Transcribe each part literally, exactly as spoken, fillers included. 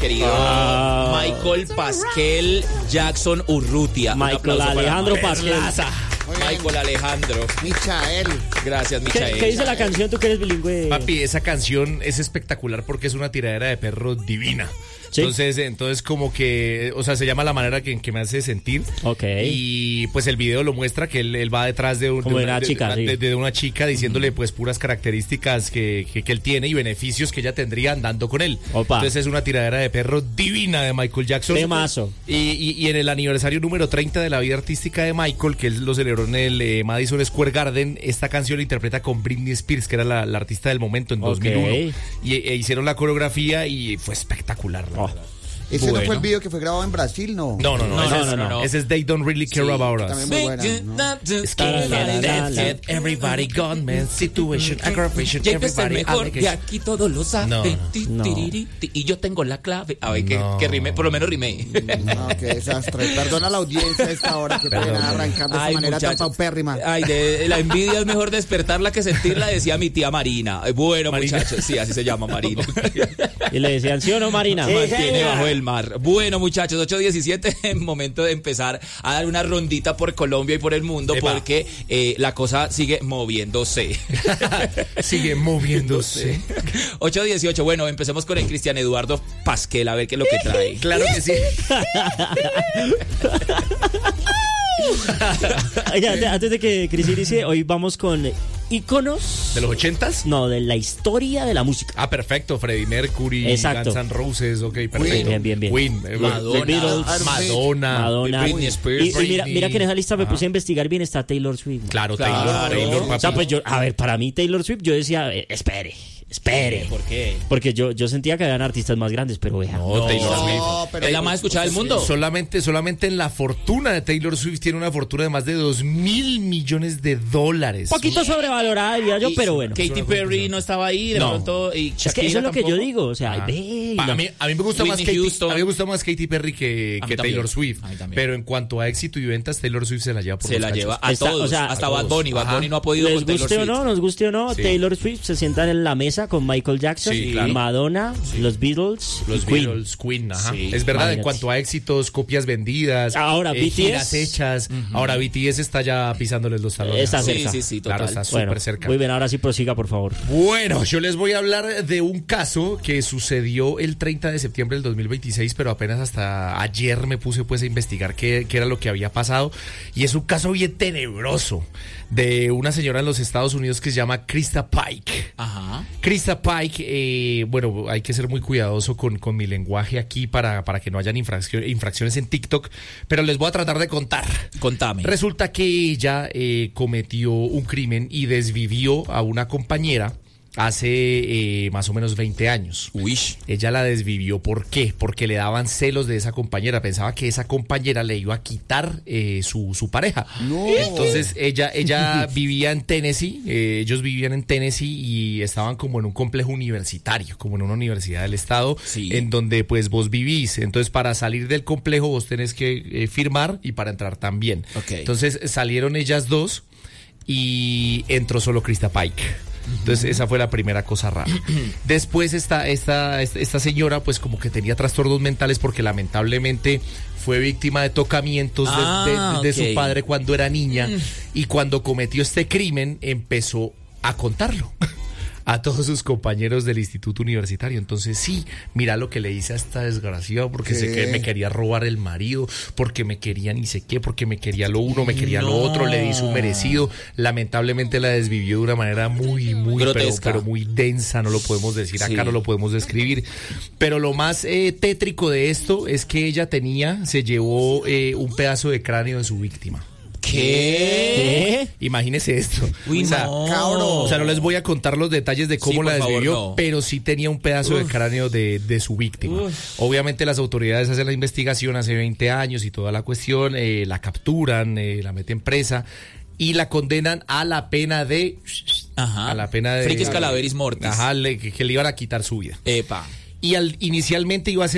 querido ah. Michael Pasquel Jackson Urrutia. Michael Alejandro Pasquel. Michael Alejandro. Michael. Gracias, Michael. ¿Qué, ¿Qué dice la canción? Tú que eres bilingüe. Papi, esa canción es espectacular porque es una tiradera de perro divina. ¿Sí? Entonces, entonces como que, o sea, se llama la manera que, que me hace sentir. Ok. Y pues el video lo muestra que él, él va detrás de, un, como de, una, de, chica, de, sí. de, de una chica diciéndole pues puras características que, que, que él tiene y beneficios que ella tendría andando con él. Opa. Entonces es una tiradera de perro divina de Michael Jackson. Temazo. Y, y, y en el aniversario número treinta de la vida artística de Michael, que él lo celebró en el eh, Madison Square Garden, esta canción la interpreta con Britney Spears, que era la, la artista del momento en okay. dos mil uno. Y e hicieron la coreografía y fue espectacular, la oh. verdad. ¿Ese bueno. no fue el video que fue grabado en Brasil, no? No, no, no. No, ese, no, es, no, no, no. ese es They Don't Really Care sí, About Us. También muy buena, ¿no? Everybody gone, man. Situation, aggravation, everybody. Mejor de aquí todos lo saben. No, no. Y yo tengo la clave. A ver, no. que, que rime, por lo menos rimé. No, qué desastre. Perdona a la audiencia a esta hora que pena arrancando de esa manera tan paupérrima. Ay, de, la envidia es mejor despertarla que sentirla, decía mi tía Marina. Bueno, Marina. muchachos, sí, así se llama Marina. Y le decían, ¿sí o no, Marina? Se mantiene bajo el mar. Bueno, muchachos, ocho diecisiete, momento de empezar a dar una rondita por Colombia y por el mundo. Epa. Porque eh, la cosa sigue moviéndose. Sigue moviéndose. ocho dieciocho, bueno, empecemos con el Cristian Eduardo Pasquel, a ver qué es lo que trae. Claro que sí. Antes de que Cris inicie, hoy vamos con íconos. ¿De los ochentas? No, de la historia de la música. Ah, perfecto. Freddie Mercury, exacto. Guns N' Roses, ok, perfecto. Bien, bien, bien. Queen, Madonna, Beatles, Madonna, Madonna, Britney Spears. Y, y mira, mira que en esa lista me puse a investigar bien, está Taylor Swift. Claro, claro. Taylor, Taylor, papi. O sea, pues yo, a ver, para mí Taylor Swift, yo decía, eh, espere. Espere. ¿Por qué? Porque yo, yo sentía que habían artistas más grandes, pero vea. No, no, Taylor Swift. No, pero es la más escuchada del mundo. Solamente, solamente en la fortuna de Taylor Swift tiene una fortuna de más de dos mil millones de dólares. Poquito sobrevalorada, diría yo, Y pero bueno. Katy Perry no estaba ahí, de no. pronto. Y es que eso es lo que yo digo, o sea, ah. ve. A mí, a mí me gusta Whitney más Katy, Houston. a mí me gusta más Katy Perry que, que Taylor Swift. Pero en cuanto a éxito y ventas, Taylor Swift se la lleva por Se los la cachos. lleva a Está, todos, o sea, hasta a Bad todos. Bunny. Bad Ajá. Bunny no ha podido Les con Taylor guste o Swift. no, nos guste o no, Sí. Taylor Swift se sientan en la mesa con Michael Jackson, Sí, claro. Madonna, sí. los Beatles, Los y Queen. Beatles, Queen, ajá. Sí, es verdad, imagínate. en cuanto a éxitos, copias vendidas, Ahora, eh, B T S. giras hechas. Uh-huh. Ahora B T S está ya pisándoles los talones. Está Sí, cerca. sí, sí, total. Claro, está súper Bueno, cerca. muy bien, ahora sí prosiga, por favor. Bueno, yo les voy a hablar de un caso que sucedió el treinta de septiembre del dos mil veintiséis, pero apenas hasta ayer me puse pues a investigar qué, qué era lo que había pasado. Y es un caso bien tenebroso de una señora en los Estados Unidos que se llama Krista Pike. Ajá. Krista Pike, eh, bueno, hay que ser muy cuidadoso con, con mi lenguaje aquí para, para que no hayan infracción, infracciones en TikTok, pero les voy a tratar de contar. Contame. Resulta que ella eh, cometió un crimen y desvivió a una compañera hace eh, más o menos veinte años. Uy. Ella la desvivió, ¿por qué? Porque le daban celos de esa compañera, pensaba que esa compañera le iba a quitar eh, su, su pareja. No. Entonces ella, ella vivía en Tennessee, eh, ellos vivían en Tennessee y estaban como en un complejo universitario, como en una universidad del estado, sí. en donde pues vos vivís. Entonces para salir del complejo vos tenés que eh, firmar y para entrar también. Okay. Entonces salieron ellas dos y entró solo Krista Pike. Entonces esa fue la primera cosa rara. Después esta, esta, esta señora pues como que tenía trastornos mentales porque lamentablemente fue víctima de tocamientos de, ah, de, de, de okay. su padre cuando era niña y cuando cometió este crimen empezó a contarlo a todos sus compañeros del instituto universitario. Entonces sí, mira lo que le hice a esta desgraciada porque sé que me quería robar el marido, porque me quería ni sé qué, porque me quería lo uno, me quería no. lo otro, le di su merecido. Lamentablemente la desvivió de una manera muy, muy, pero, pero muy densa, no lo podemos decir sí. Acá, no lo podemos describir. Pero lo más eh, tétrico de esto es que ella tenía, se llevó eh, un pedazo de cráneo de su víctima. ¿Qué? ¿Qué? Imagínese esto. Uy, o sea, no. Cabrón. O sea, no les voy a contar los detalles de cómo sí, la desvivió, favor, no. pero sí tenía un pedazo Uf. de cráneo de, de su víctima. Uf. Obviamente las autoridades hacen la investigación hace veinte años y toda la cuestión, eh, la capturan, eh, la meten presa y la condenan a la pena de... Ajá. A la pena de... Friquis calaveris mortis. Ajá, le, que, que le iban a quitar su vida. Epa. Y al, inicialmente iba a ser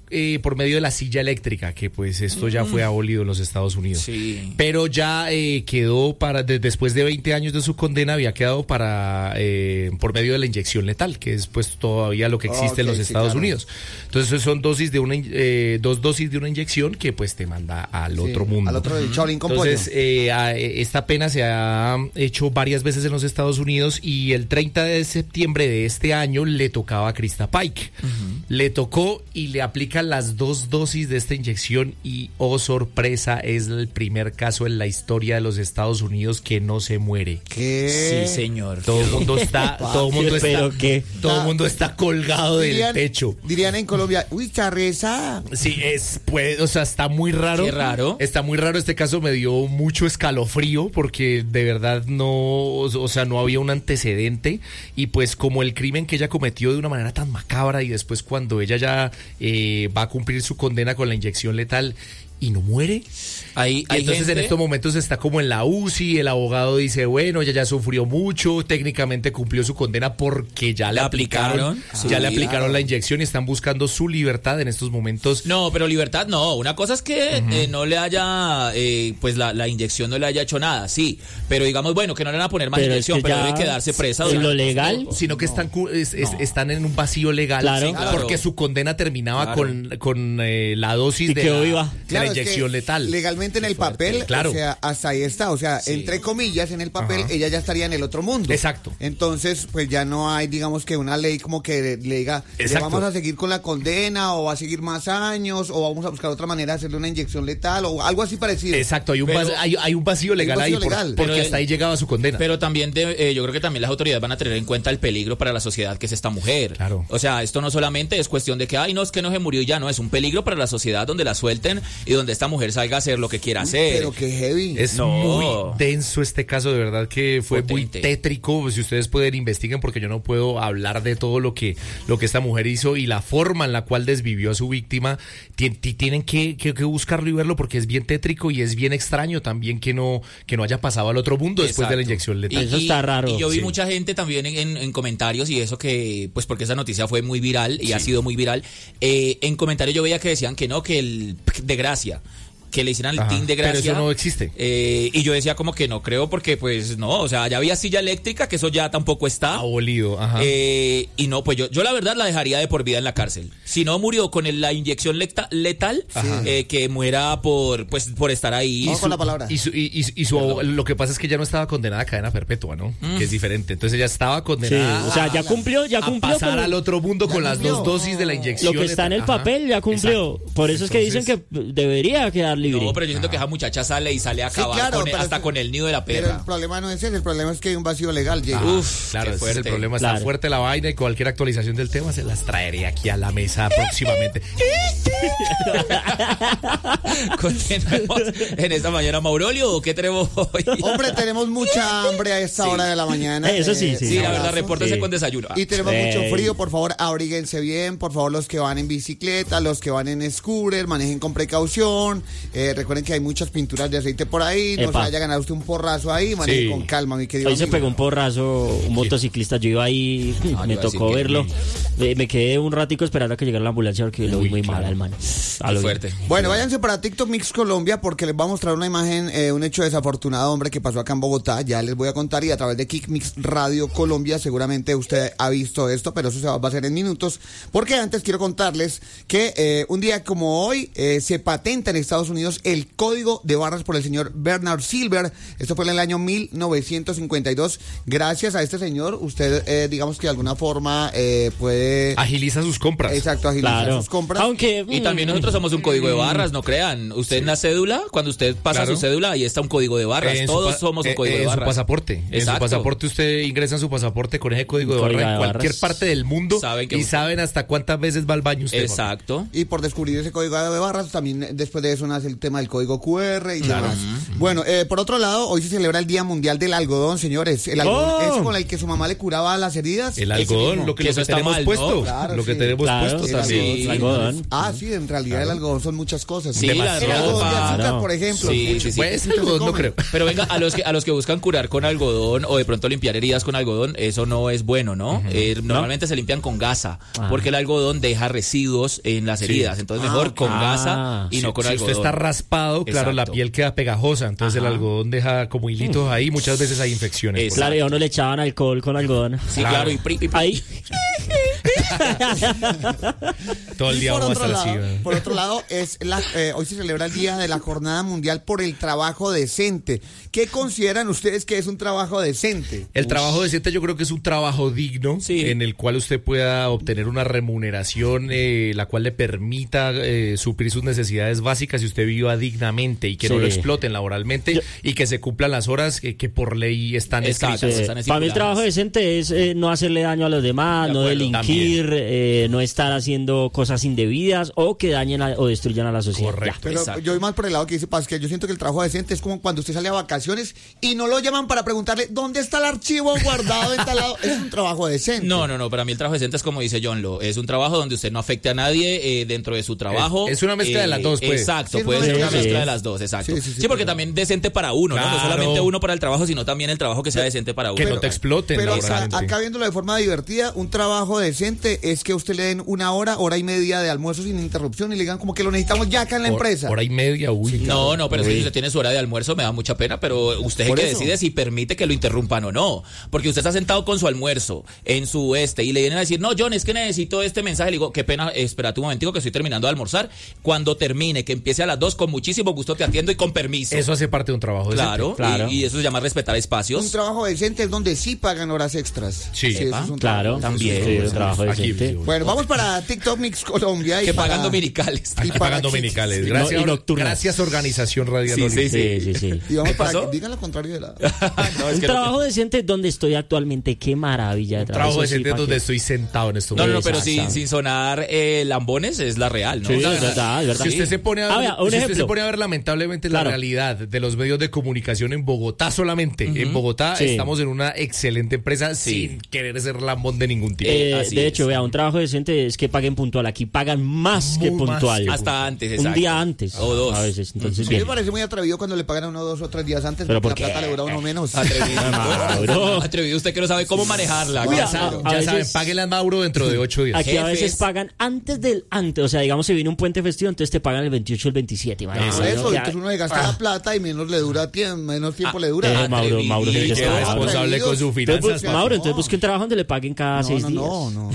eh, por medio de la silla eléctrica, que pues esto ya fue abolido en los Estados Unidos. Sí. Pero ya eh, quedó para, de, después de veinte años de su condena, había quedado para eh, por medio de la inyección letal, que es pues todavía lo que existe Okay, en los sí, Estados claro. Unidos. Entonces son dosis de una, eh, dos dosis de una inyección que pues te manda al Sí, otro mundo. Al otro del Shaolin con Entonces, pollo. eh, a- esta pena se ha hecho varias veces en los Estados Unidos y el treinta de septiembre de este año le tocaba a Krista Pike. Le tocó y le aplican las dos dosis de esta inyección y, oh sorpresa, es el primer caso en la historia de los Estados Unidos que no se muere. ¿Qué? Sí, señor. Todo el mundo está, todo el mundo Pero está, qué. todo el mundo está colgado del Dirían- techo. Dirían en Colombia, uy, charreza. Sí, es, pues, o sea, está muy raro. Qué raro. Está muy raro. Este caso me dio mucho escalofrío porque de verdad no, o sea, no había un antecedente y pues como el crimen que ella cometió de una manera tan macabra y después cuando ella ya eh, va a cumplir su condena con la inyección letal y no muere. Hay, Y hay entonces gente- en estos momentos está como en la U C I, el abogado dice, bueno, ella ya sufrió mucho, técnicamente cumplió su condena porque ya le ¿La aplicaron, aplicaron? ya Sí, le aplicaron claro. la inyección y están buscando su libertad en estos momentos. No, pero libertad no. Una cosa es que eh, no le haya, eh, pues la, la inyección no le haya hecho nada, sí. Pero digamos, bueno, que no le van a poner más Pero es inyección, que pero ya debe quedarse presa. en lo durante- legal. Sino que están, cu- es- es- están en un vacío legal Claro. sí, Claro. porque su condena terminaba Claro. con, con eh, la dosis Y de quedó la, viva. de la Claro, es que inyección letal. Legalmente en el fuerte. papel, Claro. o sea, hasta ahí está. O sea, Sí. entre comillas, en el papel, Ajá. ella ya estaría en el otro mundo. Exacto. Entonces, pues ya no hay, digamos que una ley como que le diga, ¿le Exacto. vamos a seguir con la condena o va a seguir más años o vamos a buscar otra manera de hacerle una inyección letal o algo así parecido? Exacto, hay un, Pero- vacío, hay, hay un vacío legal vacío ahí por- legal. porque Pero- hasta ahí llegaba su condena. Pero también de- eh, yo creo que también las autoridades van a tener en cuenta el peligro para la sociedad que es esta mujer. Claro. O sea, esto no solamente es cuestión de que, ay, no, es que no se murió y ya, no, es un peligro para la sociedad donde la suelten y donde esta mujer salga a hacer lo que quiera hacer. Pero qué heavy. Es No. muy denso este caso, de verdad que fue Potente. muy tétrico. Si ustedes pueden investiguen, porque yo no puedo hablar de todo lo que, lo que esta mujer hizo y la forma en la cual desvivió a su víctima. Tien- ti- Tienen que, que- que buscarlo y verlo porque es bien tétrico y es bien extraño también que no, que no haya pasado al otro mundo después de la Exacto. inyección letal. Eso está raro. Y yo vi Sí. mucha gente también en, en- en comentarios y eso que, pues porque esa noticia fue muy viral y ha sido muy viral. eh, en comentarios yo veía que decían que no, que el de gracia. Que le hicieran el Ajá, team de pero gracia. eso no existe. Eh, y yo decía como que no creo porque pues no, o sea, ya había silla eléctrica, que eso ya tampoco está. Abolido, ajá. Eh, y no, pues yo, yo la verdad la dejaría de por vida en la cárcel. Si no murió con el- la inyección lecta- letal, eh, que muera por pues por estar ahí. Vamos con la palabra. Y, su- y- y- y su abog- lo que pasa es que ya no estaba condenada a cadena perpetua, ¿no? Que es diferente. Entonces ella estaba Sí, condenada o sea, ya cumplió, ya a cumplió. pasar con al otro mundo Ya con las cumplió. dos dosis de la inyección. lo que está en el Ajá. papel ya cumplió. Exacto. Por eso es que dicen Entonces, que debería quedar libre. No, pero yo siento que esa muchacha sale y sale a Sí, acabar claro, con- pero hasta es- con el nido de la Pero perra. el problema no es ese, el problema es que hay un vacío legal, Jay. Ah, Uf, claro, qué ese es el fuerte. problema. Está Claro. fuerte la vaina y cualquier actualización del tema se las traeré aquí a la mesa próximamente. Continuemos en esta mañana, Maurolio, ¿qué tenemos hoy? Hombre, tenemos mucha hambre a esta hora de la mañana. Eso sí, sí. Sí, un la verdad, abrazo. repórtese Sí. con desayuno. Y tenemos Ey. mucho frío, por favor, abríguense bien, por favor, los que van en bicicleta, los que van en scooter, manejen con precaución, eh, recuerden que hay muchas pinturas de aceite por ahí, no Epa. se vaya a ganar usted un porrazo ahí, maneje Sí. con calma, mi querido Hoy se amigo. pegó un porrazo, un motociclista, yo iba ahí, Ah, me iba a decir tocó que- verlo, me, me quedé un ratico esperando a que llegara la ambulancia porque lo vi Uy, muy claro. mal al man. A Qué lo fuerte. Bueno, váyanse para TikTok Mix Colombia porque les voy a mostrar una imagen, eh, un hecho desafortunado, hombre, que pasó acá en Bogotá. Ya les voy a contar y a través de Kick Mix Radio Colombia seguramente usted ha visto esto, pero eso se va, va a hacer en minutos. Porque antes quiero contarles que eh, un día como hoy eh, se patenta en Estados Unidos el código de barras por el señor Bernard Silver. Esto fue en el año mil novecientos cincuenta y dos. Gracias a este señor, usted, eh, digamos que de alguna forma eh, puede... Agiliza sus compras. Exacto, agilizar Claro. sus compras. Aunque Y también mm, nosotros somos un código de barras, no crean. Usted en la cédula, cuando usted pasa Claro. su cédula, ahí está un código de barras. En su Todos pa- somos un eh, código eh, de en barras. su pasaporte. En su Exacto. pasaporte usted ingresa en su pasaporte con ese código de Código barra de en cualquier barras. parte del mundo Saben que y usted- saben hasta cuántas veces va al baño usted. Exacto. Y por descubrir ese código de barras, también eh, después de eso nace el tema del código cu erre y Claro. demás. Bueno, eh, por otro lado, hoy se celebra el Día Mundial del Algodón, señores. El algodón Oh. ese con el que su mamá le curaba las heridas. El ese algodón, mismo. lo que, Que lo eso que está tenemos mal, ¿no? puesto. Claro, lo que sí. tenemos Claro, puesto el también. Sí. el algodón. Ah, sí, en realidad el algodón son muchas cosas. Sí, la el algodón de ropa. azúcar, No. por ejemplo. Sí, mucho. sí, sí. Pues, Mucho se algodón no come. creo. Pero venga, a los que a los que buscan curar con algodón o de pronto limpiar heridas con algodón, eso no es bueno, ¿no? Eh, normalmente se limpian con gasa, Ah. porque el algodón deja residuos en las heridas. Entonces Ah, mejor ok. con Ah. gasa y Si- no con si algodón. usted está raspado, claro, la Exacto. piel queda pegajosa, entonces el Ajá. algodón deja como hilitos ahí, muchas veces hay infecciones. Exacto. Claro, y a uno le echaban alcohol con algodón. Sí, Claro. claro, y, pri- y pri- Ahí. Todo el Y día por vamos a otro, estar así. lado, ¿verdad? por otro lado, es la, eh, hoy se celebra el Día de la Jornada Mundial por el Trabajo Decente. ¿Qué consideran ustedes que es un trabajo decente? El trabajo decente yo creo que es un trabajo digno Sí. en el cual usted pueda obtener una remuneración eh, la cual le permita eh, suplir sus necesidades básicas y usted viva dignamente y que no Sí. lo exploten laboralmente Yo- y que se cumplan las horas que, que por ley están Exacto. escritas. Sí. Eh, están para mí el estipuladas. trabajo decente es eh, no hacerle daño a los demás, De no acuerdo, delinquir, eh, no estar haciendo cosas indebidas o que dañen a- o destruyan a la sociedad. Correcto. Pero Exacto. yo voy más por el lado que dice Pascal. Yo siento que el trabajo decente es como cuando usted sale a vacaciones y no lo llaman para preguntarle dónde está el archivo guardado en tal lado. Es un trabajo decente. No, no, no, para mí el trabajo decente es como dice John Lo, es un trabajo donde usted no afecte a nadie eh, dentro de su trabajo. Es- es una mezcla de las dos, pues. Exacto, Sí, puede no, ser sí, una sí. mezcla de las dos, exacto. Sí, Sí, sí, sí, porque pero- también decente para uno, ¿no? No Claro. solamente uno para el trabajo, sino también el trabajo que sea decente para uno. Que no te exploten Pero acá, laboralmente. acá viéndolo de forma divertida, un trabajo decente es que a usted le den una hora, hora y media de almuerzo sin interrupción y le digan como que lo necesitamos ya acá en la Hor- empresa. Hora y media, uy. No, no, pero Uy. si usted tiene su hora de almuerzo me da mucha pena, pero usted es el Por que eso. decide si permite que lo interrumpan o no. Porque usted está sentado con su almuerzo en su este y le vienen a decir, no, John, es que necesito este mensaje. Le digo, qué pena, espérate un momentico que estoy terminando de almorzar. Cuando termine, que empiece a las dos, con muchísimo gusto te atiendo y con permiso. Eso hace parte de un trabajo decente. Claro, Claro. Y, y eso se llama respetar Un espacios. trabajo decente es donde sí pagan horas extras. Sí. eso es un Claro, trabajo también. sí, un trabajo Aquí, decente. sí, Bueno, vamos para TikTok Mix Colombia. Y Que para- pagan dominicales. Aquí Y para pagan que- dominicales. sí, Gracias, no, y nocturnas. gracias Organización Radial. Sí, Oli. sí, Sí, sí, sí. Y vamos ¿Qué para pasó? que digan lo contrario de la... No, es Un que lo trabajo decente donde estoy actualmente, qué maravilla de Un trabajo. trabajo Eso sí, decente ¿pa' donde qué? estoy sentado en estos No, no, no, momentos. pero sin, Exacto. sin sonar eh, lambones es la real, ¿no? Sí, O sea, es verdad, es verdad. Si usted se pone a Ah, ver, vea, un si usted ejemplo. se pone a ver lamentablemente Claro. la realidad de los medios de comunicación en Bogotá solamente, en Bogotá Sí. estamos en una excelente empresa Sí. sin querer ser lambón de ningún tipo. Eh, así de es. hecho, vea, un trabajo decente es que paguen puntual. Aquí pagan más que Muy más puntual. que hasta antes, Un exacto. día antes. O dos. A veces, entonces A mí bien. me parece muy atrevido cuando le pagan a uno dos o tres días antes, ¿Pero porque por la qué? plata le dura a uno menos. Atrevido. Mauro. Atrevido usted que no sabe cómo manejarla. Uy, ya a- claro. saben, a ya veces- saben, páguenle a Mauro dentro de ocho días. Aquí a Jefes. veces pagan antes del antes, o sea, digamos si viene un puente festivo, entonces te pagan el veintiocho o el veintisiete. Por imagínate, eso, ¿no? Ya- entonces uno le gasta la plata y menos le dura tiempo, menos tiempo le dura. eh, Mauro, Mauro, atrevido. sí, Que está es bravo. responsable con sus Entonces, finanzas. pues, no. Mauro, entonces busque un trabajo donde le paguen cada no, seis no, días. no, no.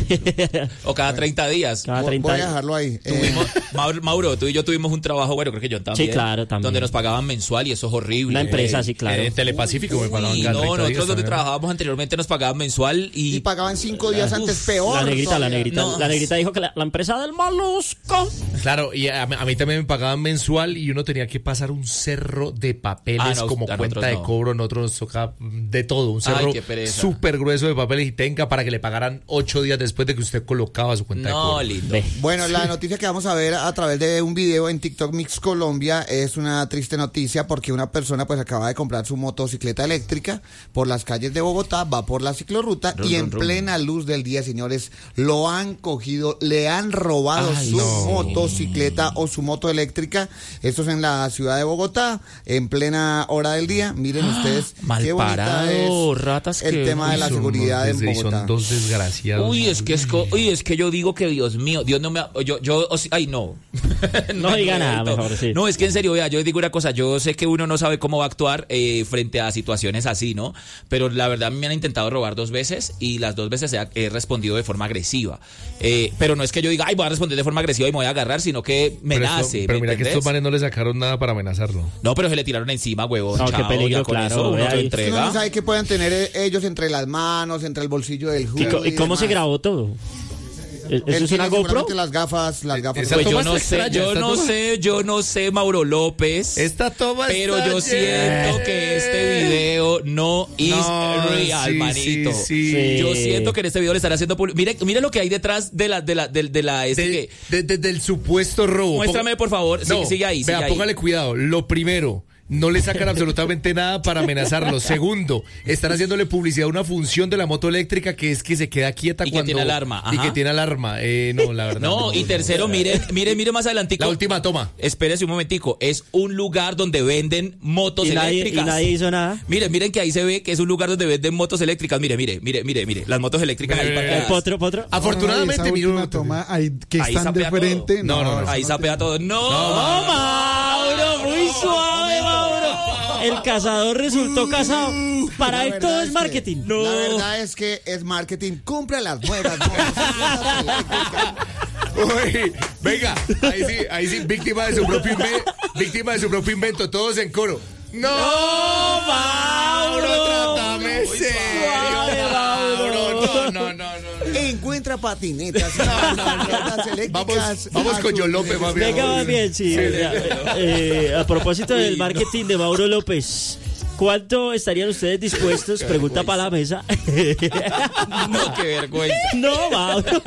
O cada treinta días. Cada Voy- treinta Voy a días. dejarlo ahí. Eh, Tuvimos- Mauro, Mauro, tú y yo tuvimos un trabajo, bueno, creo que yo también. Sí, claro, también. Donde nos pagaban mensual y eso es horrible. Una empresa, Eh, sí, claro. En Telepacífico me pagaban Uy, cada no, treinta nosotros días donde también. trabajábamos anteriormente nos pagaban mensual y, y pagaban cinco días antes, peor. La negrita, la todavía. negrita, No. la negrita dijo que la, la empresa del molusco. Claro, y a, a mí también me pagaban mensual y uno tenía que pasar un cerro de papeles Ah, no, como a cuenta nosotros de no. cobro. Nosotros nos tocaba de todo, un Ay, cerro qué pereza. súper grueso de papeles y tenga para que le pagaran ocho días después de que usted colocaba su cuenta de no, cobro. lindo. Ve. Bueno, la noticia que vamos a ver a través de un video en TikTok Mix Colombia es una triste noticia porque una persona pues acaba de comprar su motocicleta eléctrica por las calles de Bogotá, va por la ciclorruta Rum, y en rum, rum. plena luz del día, señores, lo han cogido, le han robado Ay, su no. motocicleta o su moto eléctrica. Esto es en la ciudad de Bogotá, en plena hora del día. Miren ustedes mal qué bonita parado, es ratas el que- tema de Uy, la son seguridad unos en desde- y Bogotá. Son dos desgraciados. Uy, es que es, co- uy, es que yo digo que Dios mío, Dios no me ha- yo yo o sea, ay no. No diga nada, no. mejor, sí. No, es que en serio, vea, yo digo una cosa, yo sé que uno no sabe cómo va a actuar eh, frente a situaciones así, ¿no? Pero la verdad me han intentado robar dos veces y las dos veces he, he respondido de forma agresiva. Eh, pero no es que yo diga, ay, voy a responder de forma agresiva y me voy a agarrar, sino que me Pero, esto- nace. pero ¿me mira que entendés? estos manes no le sacaron nada para amenazarlo. No, pero se le tiraron encima, huevón. No, qué chao, peligro, ya con claro, eso uno vea lo ahí. Es que uno entrega. no sabe qué puedan tener eh, ellos entre las manos, entre el bolsillo del ¿Y, hoodie co- y cómo se demás. grabó todo? ¿Eso Él es una tiene GoPro? seguramente las gafas, las gafas. Esa Pues yo toma no está sé, extraña, yo esta no toma. sé, yo no sé, Mauro López. Esta toma Pero está yo siento que este video no is No, real, sí, manito. sí, sí. Sí. Yo siento que en este video le están haciendo publi- Mire, mire lo que hay detrás de la de la de, de la este De- que de- de- del supuesto robo. muéstrame por favor, No, sigue, sigue ahí, sigue vea, ahí. póngale cuidado. Lo primero, no le sacan absolutamente nada para amenazarlo. Segundo, están haciéndole publicidad a una función de la moto eléctrica que es que se queda quieta Y que cuando... tiene alarma, Y ajá. que tiene alarma. Eh, no, la verdad. No, y tercero, miren, miren, miren más adelantico. La última toma. Espérese un momentico, es un lugar donde venden motos ¿Y nadie, eléctricas. y nadie hizo nada? Miren, miren que ahí se ve que es un lugar donde venden motos eléctricas. Mire, mire, mire, mire, mire, las motos eléctricas ahí Mire, para mire, atrás. ¿Potro, potro? Afortunadamente, Ay, esa mire, última no- toma ahí, que Ahí están de sapea todo. frente. No, no, no. Ahí sapea todo. No, ¡Oh, Mauro! ¡Muy suave, Mauro! El cazador resultó cazado. Para La él verdad todo es es que- marketing. La verdad es que es marketing. Compra las nuevas motos eléctricas. Uy, venga, ahí sí, ahí sí, víctima de su propio invento, víctima de su propio invento, todos en coro. No, Mauro. trátame Muy serio, suave, Mauro. No, no, no, no. Encuentra patinetas y bicicletas eléctricas. Vamos, vamos con John López, más bien. Venga, más bien, sí. ya, eh, a propósito del marketing de Mauro López, ¿cuánto estarían ustedes dispuestos? Pregunta para la mesa. no, qué vergüenza. No, Mauro.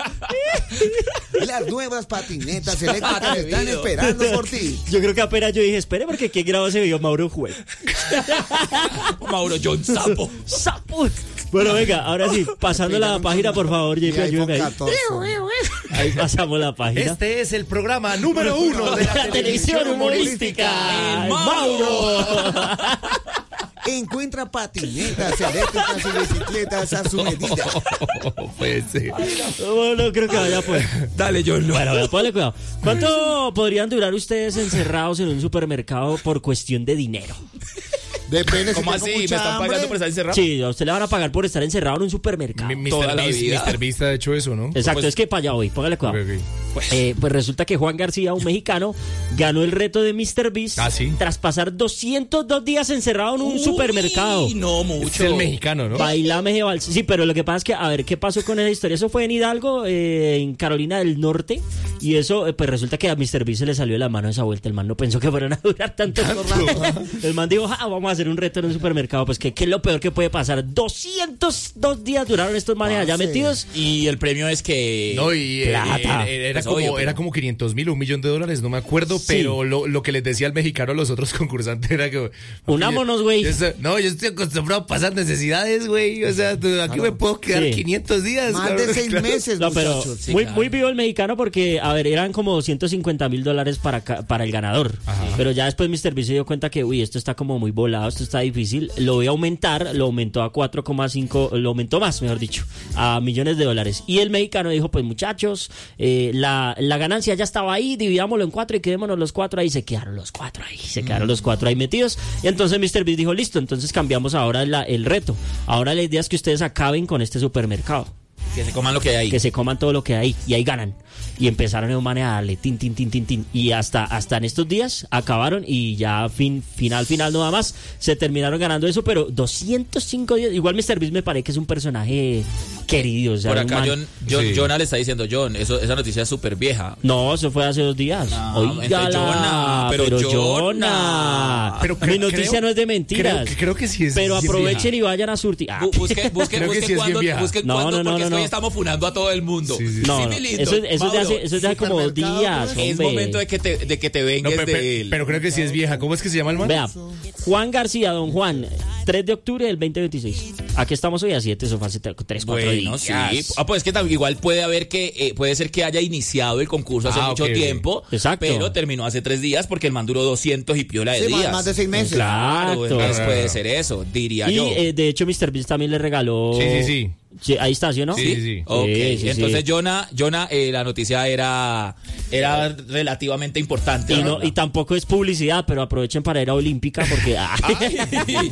Las nuevas patinetas eléctricas están esperando por ti. Yo creo que apenas yo dije, espere, porque ¿quién grabó ese video? Mauro Juez. Mauro John Sapo. ¡Sapo! Bueno, venga, ahora sí, pasando la página, por favor, Mi J P, ayúdeme ahí. iPhone catorce. Ahí pasamos la página. Este es el programa número uno de la televisión humorística. El Mauro. Encuentra patinetas eléctricas y bicicletas a su medida. Pues sí. Bueno, creo que vaya pues. Dale, John. Bueno, bueno, ponle cuidado. ¿Cuánto podrían durar ustedes encerrados en un supermercado por cuestión de dinero? Depende si ¿Cómo tengo así? ¿Me mucha están pagando hambre. por estar encerrado? Sí, a usted le van a pagar por estar encerrado en un supermercado. Mi- Toda mister la Beast, vida. mister Beast ha hecho eso, ¿no? Exacto, Pues- es que para allá voy, póngale cuidado. Ok, ok. Eh, pues resulta que Juan García, un mexicano, ganó el reto de míster Beast Ah, ¿sí? tras pasar doscientos dos días encerrado en un Uy, supermercado. No, Este mucho. es el mexicano, ¿no? Bailame de vals. Sí, pero lo que pasa es que, a ver, ¿qué pasó con esa historia? Eso fue en Hidalgo, eh, en Carolina del Norte. Y eso, eh, pues resulta que a míster Beast se le salió de la mano esa vuelta. El man no pensó que fueran a durar tanto rato. El man dijo, ah, vamos a hacer un reto en un supermercado. Pues, ¿qué, qué es lo peor que puede pasar? doscientos dos días duraron estos manes allá Ah, sí. metidos. Y el premio es que... No, y eh, Plata. eh, era, Pues como, obvio, pero- era como quinientos mil, un millón de dólares, no me acuerdo, Sí. pero lo, lo que les decía el mexicano a los otros concursantes era que... Unámonos, güey. Yo estoy- No, yo estoy acostumbrado a pasar necesidades, güey. O sea, tú- aquí me puedo quedar Sí. quinientos días. Más cabrón. de seis Claro. meses, No, pero muchachos. Sí, muy, claro. muy vivo el mexicano porque, a ver, eran como doscientos cincuenta mil dólares para, ca- para el ganador. Pero ya después míster Beast se dio cuenta que, uy, esto está como muy volado, esto está difícil. Lo voy a aumentar, lo aumentó a cuatro coma cinco, lo aumentó más, mejor dicho, a millones de dólares. Y el mexicano dijo, pues muchachos, eh, la, la ganancia ya estaba ahí, dividámoslo en cuatro y quedémonos los cuatro ahí. Se quedaron los cuatro ahí, se quedaron los cuatro ahí metidos. Y entonces míster Beast dijo, listo, entonces cambiamos ahora la- el reto. Ahora la idea es que ustedes acaben con este supermercado. Que se coman lo que hay ahí. Que se coman todo lo que hay y ahí ganan. Y empezaron a a darle tin, tin, tin, tin, tin. Y hasta, hasta en estos días acabaron y ya fin, final, final, no nada más. Se terminaron ganando eso, pero doscientos cinco días. Igual míster Beast me parece que es un personaje querido. O sea, Por un acá man- John, John, Sí. Jonah le está diciendo, John, eso, esa noticia es súper vieja. No, eso fue hace dos días. No, Oígala, entonces Jonah, pero pero Jonah. Jonah. Pero Mi creo- noticia creo- no es de mentiras. creo que- creo que sí es- Pero sí es aprovechen vieja. y vayan a surtir. Ah, Bu- Busquen, busquen, Creo que busquen sí es bien cuándo, vieja. busquen No, cuándo, no, no, porque no, es que hoy no. estamos funando a todo el mundo. Sí, sí, sí. no, Sí, no, mi lindo. eso, eso es de Mauro, hace, eso es de hace como supermercado, días. pues. es hombre. momento de que te, de que te No, vengues pe- pe- de él. pero creo que sí es vieja. ¿Cómo es que se llama el man? Vea, Juan García, don Juan, tres de octubre del veinte veintiséis. Aquí estamos hoy a siete, eso fue hace tres, cuatro Bueno, días. sí. Ah, pues es que tam- igual puede haber que, eh, puede ser que haya iniciado el concurso hace Ah, mucho ok, ok. tiempo, Exacto. pero terminó hace tres días porque el man duró doscientos y piola de Sí, más- días. más de seis meses. Claro, Exacto. entonces Claro. puede ser eso, diría Y yo. eh, de hecho, míster Beast también le regaló. Sí, sí, sí. Sí, ahí está, ¿sí o no? Sí, sí, sí. Ok, Sí, sí, entonces sí. Jonah, Jonah eh, la noticia era, era relativamente importante. Y, la no, verdad. y tampoco es publicidad, pero aprovechen para ir a Olímpica porque. ah, Ay, No, y,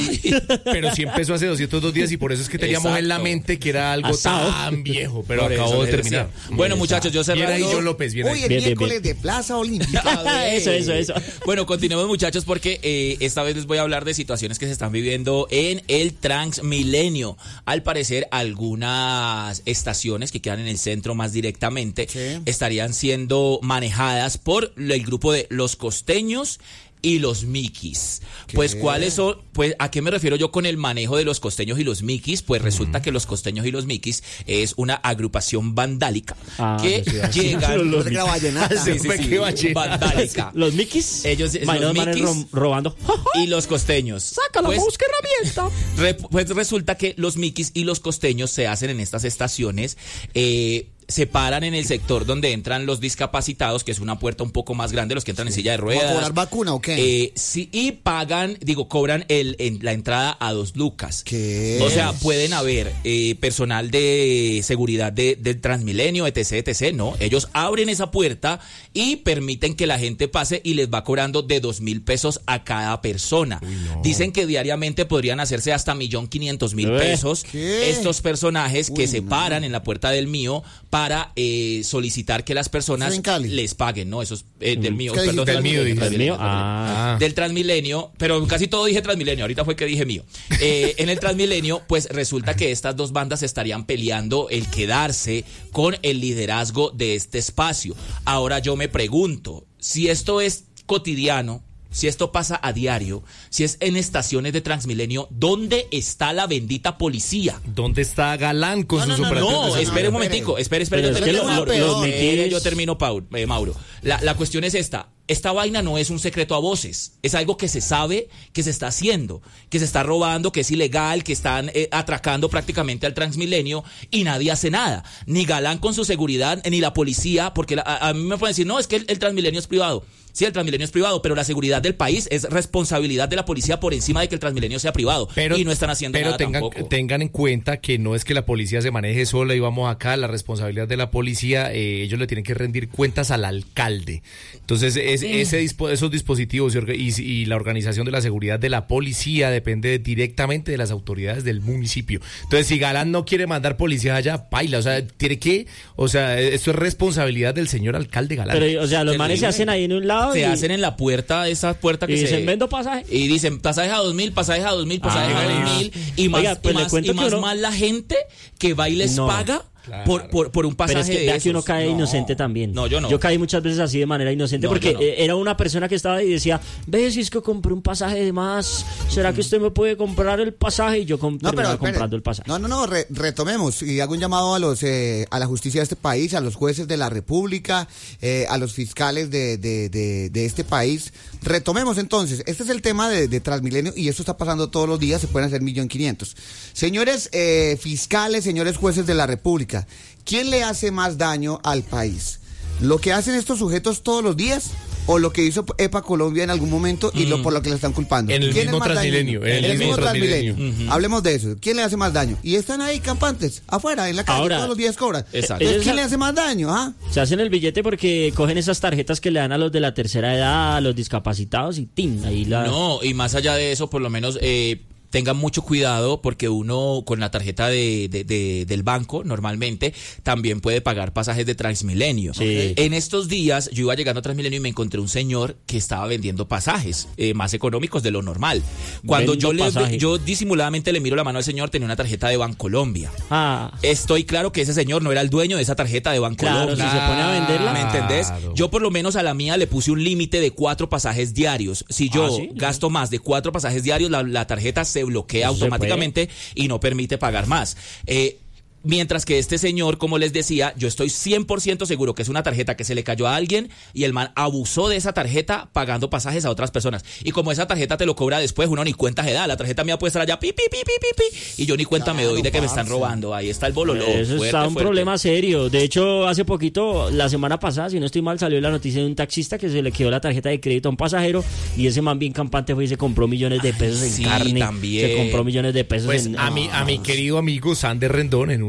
pero sí empezó hace doscientos dos días y por eso es que teníamos Exacto. en la mente que era algo Asado. tan viejo, pero Por acabó eso de terminar. Bueno, muchachos, yo cerrando... Bien ahí, John López, bien Uy, ahí. el Bien, bien, miércoles bien. de Plaza Olímpica. eso, eso, eso. Bueno, continuemos, muchachos, porque eh, esta vez les voy a hablar de situaciones que se están viviendo en el Transmilenio. Al parecer, algunas estaciones que quedan en el centro más directamente Sí. estarían siendo manejadas por el grupo de Los Costeños y los Miquis. Pues, ¿cuáles son? Pues, ¿a qué me refiero yo con el manejo de los costeños y los Miquis? Pues resulta que los costeños y los Miquis es una agrupación vandálica Ah, que sí, sí. llegan... Los de la vallenata. Sí, sí, sí, Qué vallenata. vandálica. Los Miquis. Ellos, Imagino los los manes Miquis ro- robando. y los costeños. Sácala, Pues, busca herramienta. Re- pues resulta que los Miquis y los costeños se hacen en estas estaciones, eh, se paran en el sector donde entran los discapacitados, que es una puerta un poco más grande, los que entran en silla de ¿Vamos ruedas. a cobrar vacuna o qué? Eh, sí, y pagan, digo, cobran el, en la entrada a dos lucas. ¿Qué? O sea, pueden haber eh, personal de seguridad de, del Transmilenio, etc, etc, no. Ellos abren esa puerta y permiten que la gente pase y les va cobrando de dos mil pesos a cada persona. Uy, no. Dicen que diariamente podrían hacerse hasta millón quinientos mil ¿Eh? pesos ¿Qué? estos personajes Uy, que se no. paran en la puerta del mío para eh, solicitar que las personas ¿Eso en Cali? les paguen, ¿no? Esos eh, del mío, ¿Qué perdón, dijiste? Del mío, Transmilenio, dijiste. El mío. Transmilenio, Ah. Ah. del Transmilenio, pero casi todo dije Transmilenio, ahorita fue que dije mío. Eh, en el Transmilenio, pues resulta que estas dos bandas estarían peleando el quedarse con el liderazgo de este espacio. Ahora yo me pregunto, si esto es cotidiano, si esto pasa a diario, si es en estaciones de Transmilenio, ¿dónde está la bendita policía? ¿Dónde está Galán con No, sus no, no, operativos? No, no, espere no, un momentico, espere, espere, Pero yo es que termino, lo- Mauro. lo- los Espere, Miquis- yo termino, Paul, eh, Mauro. La, la cuestión es esta, esta vaina no es un secreto a voces, es algo que se sabe que se está haciendo, que se está robando, que es ilegal, que están eh, atracando prácticamente al Transmilenio y nadie hace nada, ni Galán con su seguridad, ni la policía, porque la- a, a mí me pueden decir, no, es que el, el Transmilenio es privado. Sí, el Transmilenio es privado, pero la seguridad del país es responsabilidad de la policía por encima de que el Transmilenio sea privado. Pero, y no están haciendo pero nada tengan, tampoco. tengan en cuenta que no es que la policía se maneje sola y vamos acá, la responsabilidad de la policía, eh, ellos le tienen que rendir cuentas al alcalde. Entonces, es, ese dispo, esos dispositivos y, orga- y, y la organización de la seguridad de la policía depende directamente de las autoridades del municipio. Entonces, si Galán no quiere mandar policía allá, paila, o sea, tiene que, o sea, esto es responsabilidad del señor alcalde Galán. Pero, o sea, los Terrible. manes se hacen ahí en un lado Se y hacen en la puerta, esa puerta que y se... dicen, vendo pasaje. Y dicen, pasajes a dos mil, pasajes a dos mil, pasajes Ah. a dos mil. Y más, Oiga, pues y le más, cuento y que más uno- mal la gente que va y les No. paga Claro. por, por, por un pasaje Pero es que de vea esos. que uno cae No. inocente también. No, yo no. Yo caí muchas veces así de manera inocente No, porque yo no. eh, era una persona que estaba ahí y decía, ve, si es que compré un pasaje de más, ¿será que usted me puede comprar el pasaje? Y yo com- No, pero terminaba espere. comprando el pasaje. No, no, no, re- retomemos y hago un llamado a los eh, a la justicia de este país, a los jueces de la República, eh, a los fiscales de, de, de, de este país. Retomemos entonces, este es el tema de, de Transmilenio y esto está pasando todos los días, se pueden hacer millón quinientos. Señores eh, fiscales, señores jueces de la República, ¿quién le hace más daño al país? ¿Lo que hacen estos sujetos todos los días? ¿O lo que hizo EPA Colombia en algún momento y lo por lo que le están culpando? En el ¿Quién mismo es más Transmilenio, dañino? en el mismo Transmilenio. Hablemos de eso. ¿Quién le hace más daño? Y están ahí campantes, afuera, en la calle, Ahora, todos los días cobran. Exacto. Entonces, Ellos ¿quién ha- le hace más daño? ¿Ah? Se hacen el billete porque cogen esas tarjetas que le dan a los de la tercera edad, a los discapacitados y ¡tin! Ahí la... No, y más allá de eso, por lo menos... Eh, tengan mucho cuidado porque uno con la tarjeta de, de- de- del banco normalmente también puede pagar pasajes de Transmilenio. Sí. En estos días yo iba llegando a Transmilenio y me encontré un señor que estaba vendiendo pasajes eh, más económicos de lo normal. Cuando Vendo yo, le, pasaje. yo disimuladamente le miro la mano al señor, tenía una tarjeta de Bancolombia. Ah, Estoy claro que ese señor no era el dueño de esa tarjeta de claro, si Bancolombia. se pone a venderla. ¿Me entendés? Claro. Yo por lo menos a la mía le puse un límite de cuatro pasajes diarios. Si yo Ah, ¿sí? gasto más de cuatro pasajes diarios, la, la tarjeta se bloquea Eso se automáticamente y no permite pagar más. Eh, Mientras que este señor, como les decía, yo estoy cien por ciento seguro que es una tarjeta que se le cayó a alguien y el man abusó de esa tarjeta pagando pasajes a otras personas. Y como esa tarjeta te lo cobra después, uno ni cuenta se da. La tarjeta mía puede estar allá, pi, pi, pi, pi, pi, pi, y yo ni cuenta me doy de que me están robando. Ahí está el bololó. Eso fuerte, está un fuerte. problema serio. De hecho, hace poquito, la semana pasada, si no estoy mal, salió la noticia de un taxista que se le quedó la tarjeta de crédito a un pasajero y ese man bien campante fue y se compró millones de pesos en sí, carne. también. Se compró millones de pesos Pues en... a mi, a mi querido amigo Sander Rendón, en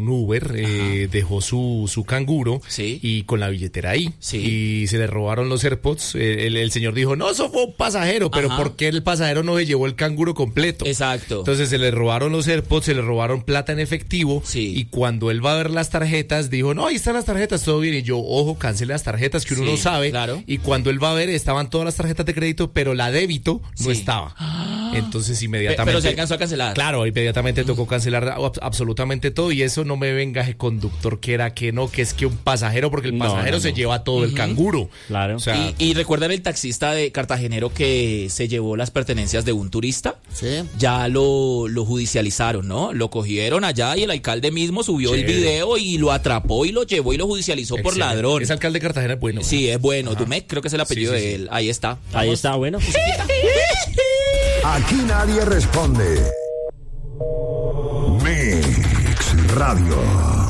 un Uber, eh, dejó su, su canguro Sí. y con la billetera ahí. Sí. Y se le robaron los AirPods. Eh, El, el señor dijo, no, eso fue un pasajero, pero Ajá. ¿por qué el pasajero no se llevó el canguro completo? Exacto. Entonces se le robaron los AirPods, se le robaron plata en efectivo. Sí. Y cuando él va a ver las tarjetas, dijo, no, ahí están las tarjetas, todo bien. Y yo, ojo, cancele las tarjetas que uno Sí, no sabe. claro. Y cuando él va a ver, estaban todas las tarjetas de crédito, pero la débito no Sí. estaba. Entonces Pe- inmediatamente... pero se alcanzó a cancelar. Claro, inmediatamente tocó cancelar ab- absolutamente todo. Y eso no me venga ese conductor que era que no, que es que un pasajero, porque el No, pasajero no, se no. lleva todo el canguro. Claro. O sea, Y, y recuerdan el taxista de cartagenero que se llevó las pertenencias de un turista. Sí. Ya lo, lo judicializaron, ¿no? Lo cogieron allá y el alcalde mismo subió el Chévere. video y lo atrapó y lo llevó y lo judicializó por excelente. ladrón. Ese alcalde de Cartagena es bueno. Sí, es bueno. Ajá. Dumec, creo que es el apellido Sí, sí, de sí. él. Ahí está. Ahí Vamos. está, bueno. Aquí nadie responde. Mix Radio.